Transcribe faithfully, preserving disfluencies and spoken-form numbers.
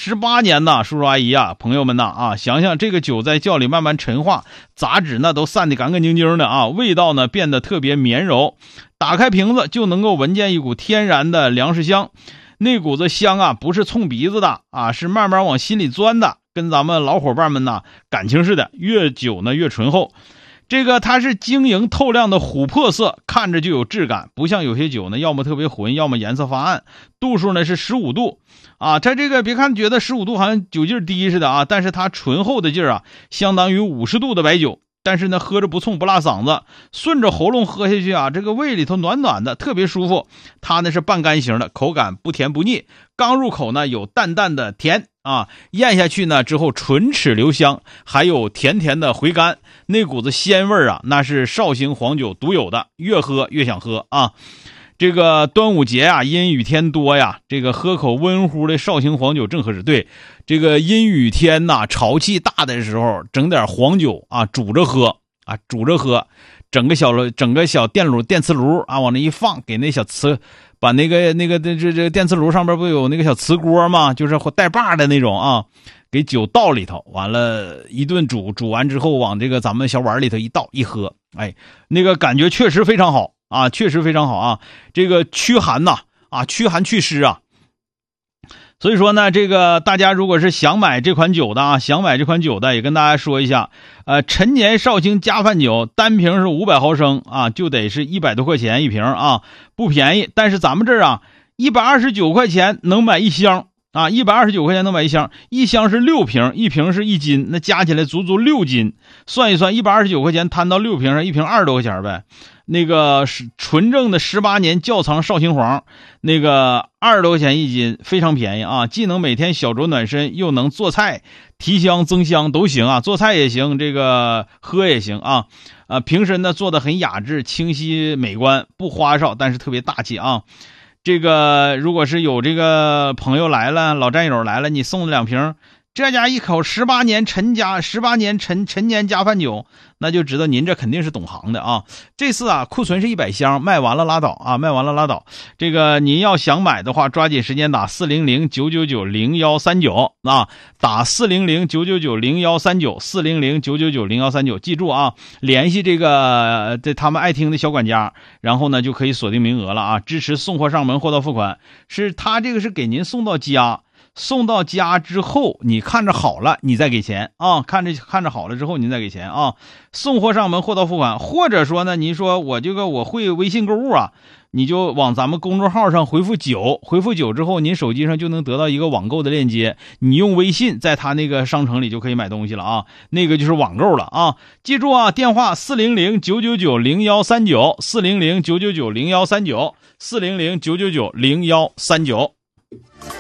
十八年呐，叔叔阿姨啊，朋友们呐啊，想想这个酒在窖里慢慢陈化，杂质那都散得干干净净的啊，味道呢变得特别绵柔，打开瓶子就能够闻见一股天然的粮食香，那股子香啊不是冲鼻子的啊，是慢慢往心里钻的，跟咱们老伙伴们呐感情似的，越久呢越醇厚。这个它是晶莹透亮的琥珀色，看着就有质感，不像有些酒呢要么特别浑，要么颜色发暗。度数呢是十五度啊，它这个别看觉得十五度好像酒劲低似的啊，但是它醇厚的劲儿啊相当于五十度的白酒，但是呢喝着不冲不辣嗓子，顺着喉咙喝下去啊，这个胃里头暖暖的，特别舒服。它呢是半干型的，口感不甜不腻，刚入口呢有淡淡的甜啊，咽下去呢之后唇齿留香，还有甜甜的回甘，那股子鲜味啊，那是绍兴黄酒独有的，越喝越想喝啊。这个端午节啊，阴雨天多呀，这个喝口温乎的绍兴黄酒正合适。对，这个阴雨天呐，潮气大的时候，整点黄酒啊，煮着喝啊，煮着喝，整个小整个小电炉电磁炉啊，往那一放，给那小磁，把那个那个这这电磁炉上边不有那个小磁锅吗？就是带把的那种啊，给酒倒里头，完了一顿煮，煮完之后往这个咱们小碗里头一倒一喝，哎，那个感觉确实非常好。啊，确实非常好啊！这个驱寒呐，啊，驱寒祛湿啊。所以说呢，这个大家如果是想买这款酒的啊，想买这款酒的，也跟大家说一下，呃，陈年绍兴加饭酒单瓶是五百毫升啊，就得是一百多块钱一瓶啊，不便宜。但是咱们这儿啊，一百二十九块钱能买一箱啊，一百二十九块钱能买一箱，一箱是六瓶，一瓶是一斤，那加起来足足六斤。算一算，一百二十九块钱摊到六瓶上，一瓶二十多块钱呗。那个是纯正的十八年窖藏绍兴黄，那个二十多块钱一斤，非常便宜啊！既能每天小酌暖身，又能做菜提香增香都行啊，做菜也行，这个喝也行啊。啊，瓶身呢做的很雅致、清晰、美观，不花哨，但是特别大气啊。这个如果是有这个朋友来了，老战友来了，你送两瓶。这家一口十八年陈家十八年陈陈年加饭酒，那就知道您这肯定是懂行的啊。这次啊库存是一百箱，卖完了拉倒啊，卖完了拉倒。这个您要想买的话，抓紧时间打四零零九九九零一三九啊，打四零零九九九零一三九，四零零九九九零一三九，记住啊，联系这个这他们爱听的小管家，然后呢就可以锁定名额了啊，支持送货上门，货到付款，是他这个是给您送到家。送到家之后，你看着好了，你再给钱啊！看着看着好了之后，您再给钱啊！送货上门，货到付款，或者说呢，您说我这个我会微信购物啊，你就往咱们公众号上回复九，回复九之后，您手机上就能得到一个网购的链接，你用微信在他那个商城里就可以买东西了啊，那个就是网购了啊！记住啊，电话四零零九九九零一三九，四零零九九九零一三九，四零零九九九零一三九。